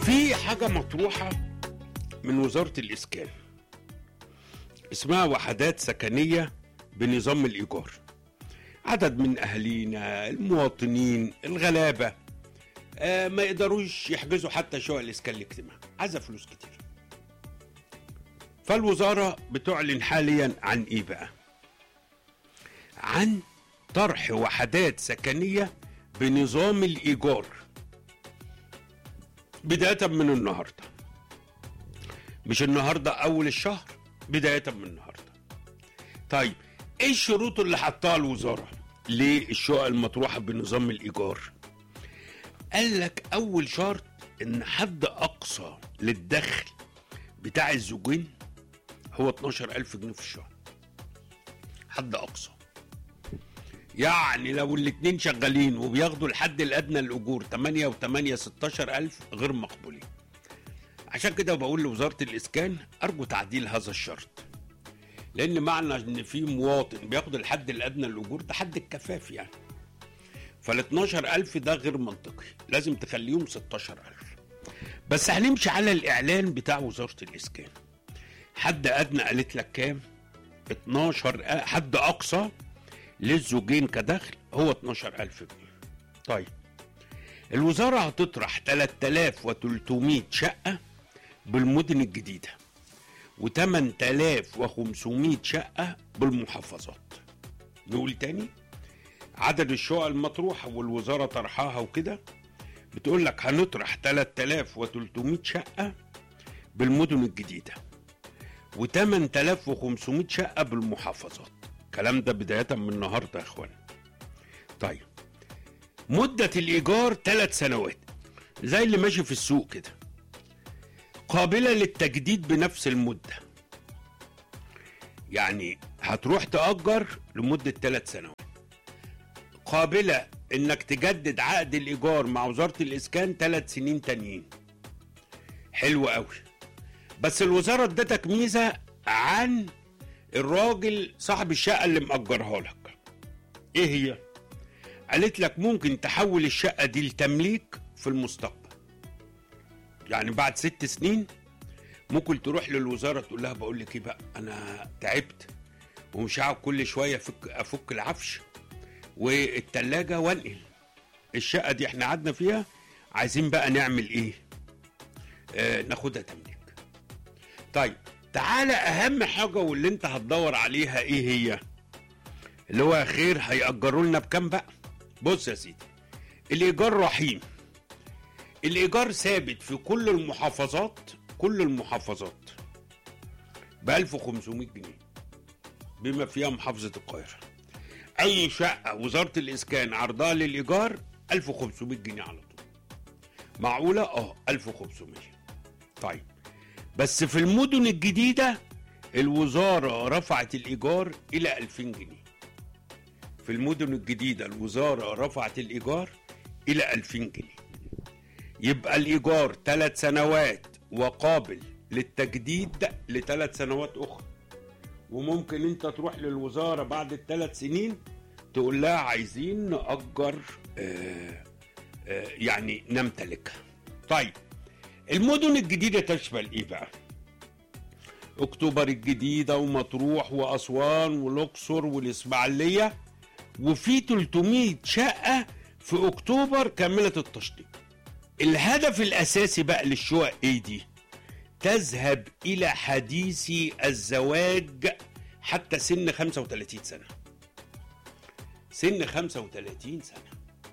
في حاجة مطروحة من وزارة الإسكان اسمها وحدات سكنية بنظام الإيجار. عدد من أهالينا المواطنين الغلابة ما يقدروش يحجزوا حتى شقق الإسكان الاجتماعي، عايزة فلوس كتير. فالوزارة بتعلن حاليا عن إيه بقى؟ عن طرح وحدات سكنية بنظام الإيجار بداية من النهاردة. مش النهاردة أول الشهر، بداية من النهاردة. طيب إيه الشروط اللي حطها الوزارة للشقق المطروحة بنظام الإيجار؟ قال لك أول شرط إن حد أقصى للدخل بتاع الزوجين هو 12,000 جنيه في الشهر. حد أقصى. يعني لو الاتنين شغالين وبياخدوا الحد الأدنى للأجور 8 و8 16,000 غير مقبولين. عشان كده بقول لوزارة الإسكان أرجو تعديل هذا الشرط، لأن معنى إن في مواطن بياخد الحد الأدنى للأجور ده حد الكفاف يعني. فال 12,000 ده غير منطقي، لازم تخليهم 16,000. بس هنمشي على الإعلان بتاع وزارة الإسكان. حد أدنى قالت لك كام؟ 12. حد أقصى للزوجين كدخل هو 12,000 جنيه. طيب الوزارة هتطرح 3,300 شقة بالمدن الجديدة و8,500 شقة بالمحافظات. نقول تاني عدد الشقق المطروحة والوزارة طرحها وكده، بتقول لك هنطرح 3,300 شقة بالمدن الجديدة و8,500 شقة بالمحافظات. الكلام ده بداية من النهاردة يا اخوان. طيب مدة الإيجار 3 سنوات زي اللي ماشي في السوق كده، قابلة للتجديد بنفس المدة. يعني هتروح تأجر لمدة 3 سنوات، قابلة انك تجدد عقد الإيجار مع وزارة الإسكان 3 سنين تانيين. حلو قوي. بس الوزارة ادتك ميزة عن الراجل صاحب الشقة اللي مأجرها لك. ايه هي؟ قالت لك ممكن تحول الشقة دي لتمليك في المستقبل. يعني بعد 6 سنين ممكن تروح للوزارة تقول لها بقول لك ايه بقى، انا تعبت ومش هقعد كل شوية افك العفش والتلاجة وانقل الشقة دي، احنا قعدنا فيها عايزين بقى نعمل ايه؟ ناخدها تمليك. طيب تعالى اهم حاجة واللي انت هتدور عليها ايه هي؟ اللي هو خير هيأجروا لنا بكام بقى؟ بص يا سيدي، الإيجار رحيم. الإيجار ثابت في كل المحافظات، كل المحافظات ب 1,500 جنيه بما فيها محافظة القاهرة. أي شقة وزارة الإسكان عرضها للإيجار 1,500 جنيه على طول. معقولة؟ 1,500. طيب بس في المدن الجديدة الوزارة رفعت الإيجار إلى 2,000 جنيه. في المدن الجديدة الوزارة رفعت الإيجار إلى 2,000 جنيه. يبقى الإيجار 3 سنوات وقابل للتجديد ل3 سنوات أخرى. وممكن أنت تروح للوزارة بعد ال3 سنين تقول لها عايزين نأجر يعني نمتلكها. طيب المدن الجديدة تشمل إيه بقى؟ أكتوبر الجديدة ومطروح وأسوان والأقصر والإسماعيلية، وفي 300 شقة في أكتوبر كاملة التشطيب. الهدف الأساسي بقى للشقق إيه دي؟ تذهب إلى حديثي الزواج حتى سن 35 سنة. سن 35 سنة.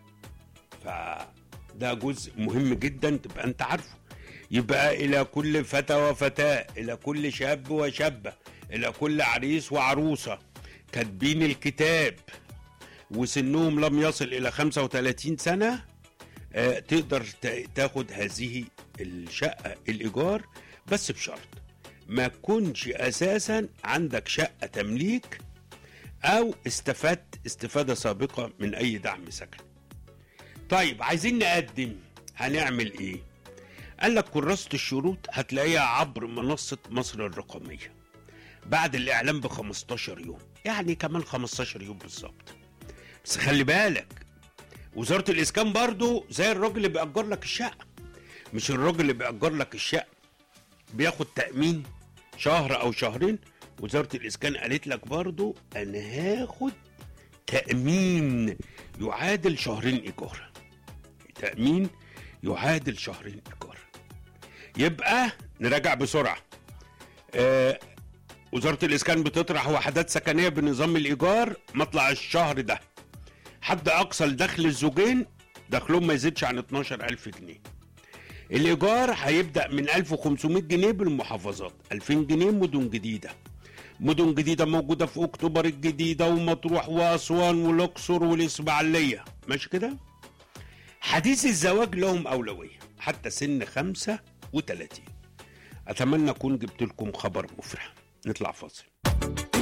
فده جزء مهم جدا تبقى أنت عارفه. يبقى إلى كل فتى وفتاة، إلى كل شاب وشابة، إلى كل عريس وعروسة كاتبين الكتاب وسنهم لم يصل إلى 35 سنة تقدر تاخد هذه الشقة الإيجار، بس بشرط ما كنش أساسا عندك شقة تمليك أو استفدت استفادة سابقة من أي دعم سكن. طيب عايزين نقدم، هنعمل إيه؟ قال لك كراسة الشروط هتلاقيها عبر منصة مصر الرقمية بعد الإعلان ب15 يوم، يعني كمان 15 يوم بالظبط. بس خلي بالك وزارة الإسكان برضو زي الراجل اللي بيأجر لك الشقة، مش الراجل اللي بيأجر لك الشقة بياخد تأمين شهر أو شهرين؟ وزارة الإسكان قالت لك برضو أنا هاخد تأمين يعادل شهرين إيجار. تأمين يعادل شهرين إيجار. يبقى نراجع بسرعة. وزارة الإسكان بتطرح وحدات سكنية بنظام الإيجار مطلع الشهر ده. حد أقصى لدخل الزوجين دخلهم ما يزيدش عن 12,000 جنيه. الإيجار هيبدأ من 1500 جنيه بالمحافظات، 2000 جنيه مدن جديدة. مدن جديدة موجودة في أكتوبر الجديدة ومطروح وأسوان والأقصر والإسماعيلية، ماشي كده؟ حديث الزواج لهم أولوية حتى سن 35. أتمنى أكون جبت لكم خبر مفرح. نطلع فاصل.